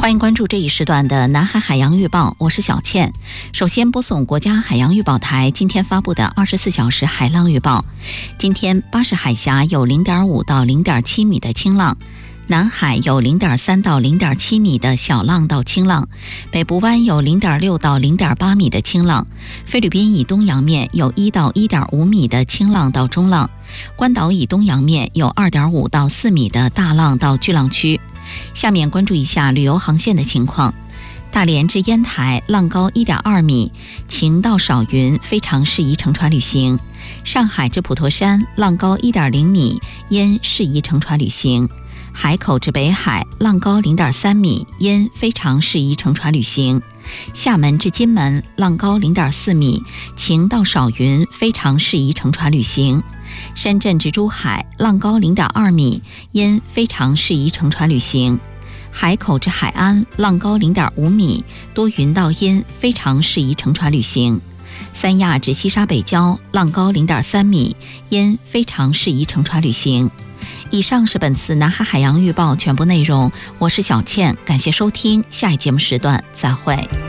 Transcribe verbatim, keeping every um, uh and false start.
欢迎关注这一时段的南海海洋预报，我是小倩。首先播送国家海洋预报台今天发布的二十四小时海浪预报。今天巴士海峡有 零点五到零点七米的轻浪，南海有 零点三到零点七米的小浪到轻浪，北部湾有 零点六到零点八米的轻浪，菲律宾以东洋面有一到一点五米的轻浪到中浪，关岛以东洋面有 二点五到四米的大浪到巨浪区。下面关注一下旅游航线的情况。大连至烟台浪高 一点二米，晴到少云，非常适宜乘船旅行。上海至普陀山浪高 一点零米，烟适宜乘船旅行。海口至北海浪高 零点三米，烟非常适宜乘船旅行。厦门至金门浪高 零点四米，晴到少云，非常适宜乘船旅行。深圳至珠海浪高 零点二米，烟非常适宜乘船旅行。海口至海安浪高 零点五米，多云到阴，非常适宜乘船旅行。三亚至西沙北礁浪高 零点三米，烟非常适宜乘船旅行。以上是本次南海海洋预报全部内容，我是小倩，感谢收听，下一节目时段再会。